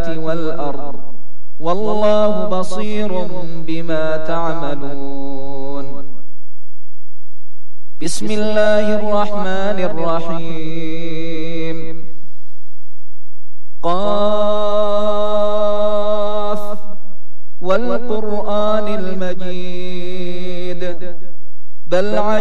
السماوات والأرض والله بصير بما تعملون. بسم الله الرحمن الرحيم. قاف والقرآن المجيد بل